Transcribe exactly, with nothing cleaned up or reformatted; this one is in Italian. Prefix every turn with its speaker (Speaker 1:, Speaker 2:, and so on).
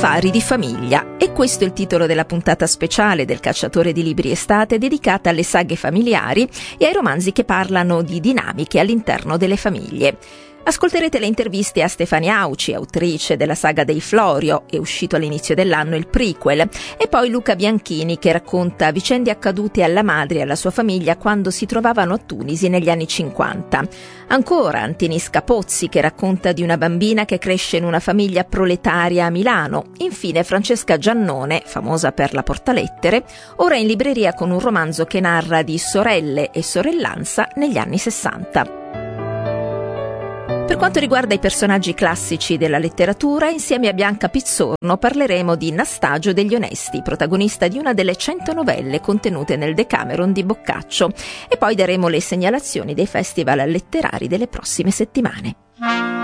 Speaker 1: Affari di famiglia. E questo è il titolo della puntata speciale del Cacciatore di Libri Estate, dedicata alle saghe familiari e ai romanzi che parlano di dinamiche all'interno delle famiglie. Ascolterete le interviste a Stefania Auci, autrice della saga dei Florio, è uscito all'inizio dell'anno il prequel, e poi Luca Bianchini che racconta vicende accadute alla madre e alla sua famiglia quando si trovavano a Tunisi negli anni cinquanta. Ancora Antinis Capozzi che racconta di una bambina che cresce in una famiglia proletaria a Milano. Infine Francesca Giannone, famosa per La Portalettere, ora in libreria con un romanzo che narra di sorelle e sorellanza negli anni sessanta. Per quanto riguarda i personaggi classici della letteratura, insieme a Bianca Pizzorno parleremo di Nastagio degli Onesti, protagonista di una delle cento novelle contenute nel Decameron di Boccaccio, e poi daremo le segnalazioni dei festival letterari delle prossime settimane.